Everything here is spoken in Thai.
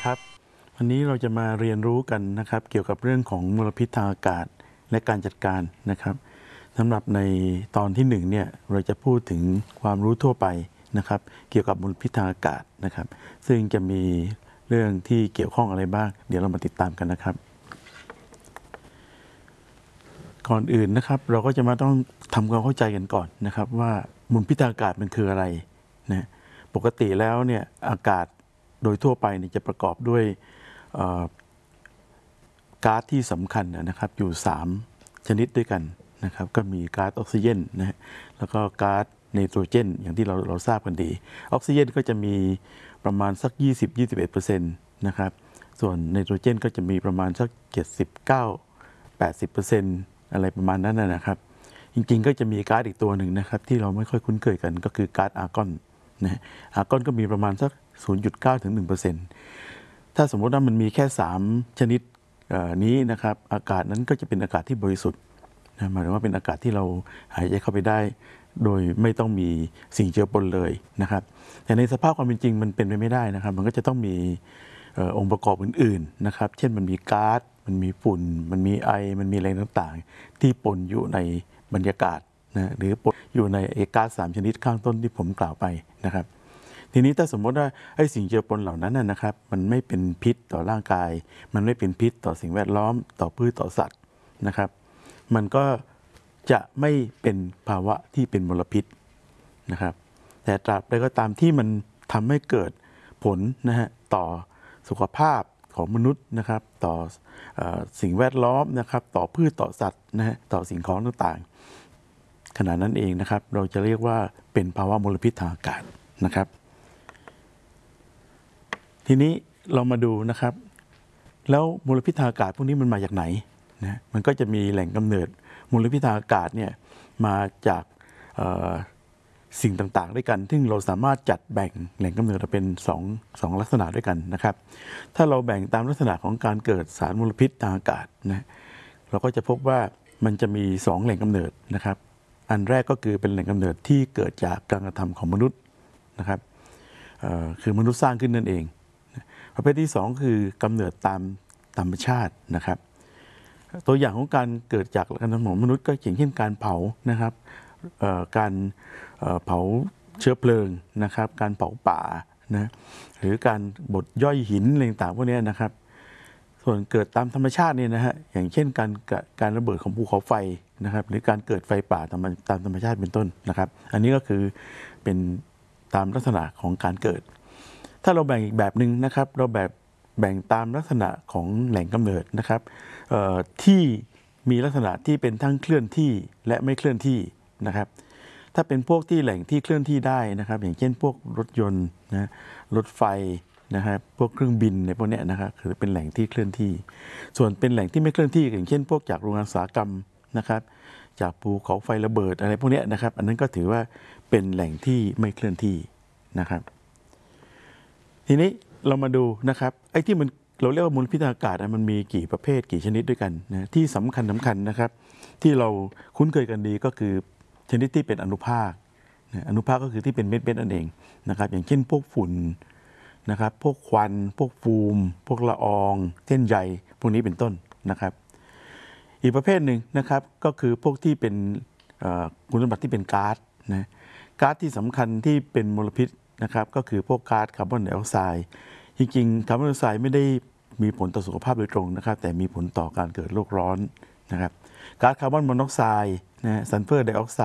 ครับวันนี้เราจะมาเรียนรู้กันนะครับเกี่ยวกับเรื่องของมลพิษทางอากาศและการจัดการนะครับสำหรับในตอนที่1เนี่ยเราจะพูดถึงความรู้ทั่วไปนะครับเกี่ยวกับมลพิษทางอากาศนะครับซึ่งจะมีเรื่องที่เกี่ยวข้องอะไรบ้างเดี๋ยวเรามาติดตามกันนะครับก่อนอื่นนะครับเราก็จะมาต้องทำความเข้าใจกันก่อนนะครับว่ามลพิษทางอากาศมันคืออะไรนะปกติแล้วเนี่ยอากาศโดยทั่วไปเนี่ยจะประกอบด้วยก๊าซที่สำคัญนะครับอยู่3ชนิดด้วยกันนะครับก็มีก๊าซออกซิเจนนะฮะแล้วก็ก๊าซไนโตรเจนอย่างที่เราทราบกันดีออกซิเจนก็จะมีประมาณสัก 20-21% นะครับส่วนไนโตรเจนก็จะมีประมาณสัก 79-80% อะไรประมาณนั้นนะครับจริงๆก็จะมีก๊าซอีกตัวหนึ่งนะครับที่เราไม่ค่อยคุ้นเคยกันก็คือก๊าซอาร์กอนนะอาร์กอนก็มีประมาณสัก 0.9-1%ถ้าสมมติว่ามันมีแค่3ชนิดนี้นะครับอากาศนั้นก็จะเป็นอากาศที่บริสุทธิ์นะหมายถึงว่าเป็นอากาศที่เราหายใจเข้าไปได้โดยไม่ต้องมีสิ่งเจือปนเลยนะครับแต่ในสภาพความเป็นจริงมันเป็นไปไม่ได้นะครับมันก็จะต้องมีองค์ประกอบอื่นๆนะครับเช่นมันมีก๊าซมันมีฝุ่นมันมีไอมันมีอะไรต่างๆที่ปนอยู่ในบรรยากาศนะหรือปนอยู่ในก๊าซ3ชนิดข้างต้นที่ผมกล่าวไปนะครับทีนี้ถ้าสมมติว่าไอ้สิ่งเจือปนเหล่านั้นนะครับมันไม่เป็นพิษต่อร่างกายมันไม่เป็นพิษต่อสิ่งแวดล้อมต่อพืชต่อสัตว์นะครับมันก็จะไม่เป็นภาวะที่เป็นมลพิษนะครับแต่ตราบใดก็ตามที่มันทำให้เกิดผลนะฮะต่อสุขภาพของมนุษย์นะครับต่อสิ่งแวดล้อมนะครับต่อพืชต่อสัตว์นะฮะต่อสิ่งของต่างๆขณะนั้นเองนะครับเราจะเรียกว่าเป็นภาวะมลพิษทางอากาศนะครับทีนี้เรามาดูนะครับแล้วมลพิษทางอากาศพวกนี้มันมาจากไหนนะมันก็จะมีแหล่งกำเนิดมลพิษทางอากาศเนี่ยมาจากสิ่งต่างๆด้วยกันซึ่งเราสามารถจัดแบ่งแหล่งกำเนิดเป็นสองลักษณะด้วยกันนะครับถ้าเราแบ่งตามลักษณะของการเกิดสารมลพิษทางอากาศนะเราก็จะพบว่ามันจะมี2แหล่งกำเนิดนะครับอันแรกก็คือเป็นแหล่งกำเนิดที่เกิดจากการกระทำของมนุษย์นะครับคือมนุษย์สร้างขึ้นนั่นเองประเภทที่2คือกำเนิดตามธรรมชาตินะครับตัวอย่างของการเกิดจากการกระทำของมนุษย์ก็อย่างเช่นการเผานะครับการเผาเชื้อเพลิงนะครับการเผาป่านะหรือการบดย่อยหินอะไรต่างๆพวกนี้นะครับส่วนเกิดตามธรรมชาติเนี่ยนะฮะอย่างเช่นการระเบิดของภูเขาไฟนะครับหรือการเกิดไฟป่าตามธรรมชาติเป็นต้นนะครับอันนี้ก็คือเป็นตามลักษณะของการเกิดถ้าเราแบ่งอีกแบบหนึ่งนะครับเราแบ่งตามลักษณะของแหล่งกำเนิดนะครับที่มีลักษณะที่เป็นทั้งเคลื่อนที่และไม่เคลื่อนที่นะครับถ้าเป็นพวกที่แหล่งที่เคลื่อนที่ได้นะครับอย่างเช่นพวกรถยนต์นะรถไฟนะครับพวกเครื่องบินในพวกนี้นะครับคือเป็นแหล่งที่เคลื่อนที่ส่วนเป็นแหล่งที่ไม่เคลื่อนที่อย่างเช่นพวกจากโรงงานอุตสาหกรรมนะครับจากภูเขาไฟระเบิดอะไรพวกนี้นะครับอันนั้นก็ถือว่าเป็นแหล่งที่ไม่เคลื่อนที่นะครับทีนี้เรามาดูนะครับไอ้ที่มันเราเรียกว่ามลพิษทางอากาศมันมีกี่ประเภทกี่ชนิดด้วยกันนะที่สำคัญนะครับที่เราคุ้นเคยกันดีก็คือชนิดที่เป็นอนุภาคอนุภาคก็คือที่เป็นเม็ดๆนั่นเองนะครับอย่างเช่นพวกฝุ่นนะครับพวกควันพวกฟูมพวกละอองเส้นใยพวกนี้เป็นต้นนะครับอีกประเภทหนึ่งนะครับก็คือพวกที่เป็นคุณสมบัติที่เป็นก๊าซนะก๊าซที่สำคัญที่เป็นมลพิษนะครับก็คือพวกก๊าซคาร์บอนไดออกไซด์จริงๆคาร์บอนไดออกไซด์ไม่ได้มีผลต่อสุขภาพโดยตรงนะครับแต่มีผลต่อการเกิดโลกร้อนนะครับก๊าซคาร์บอนมอนอกไซด์นะซัลเฟอร์ไดออกไซด์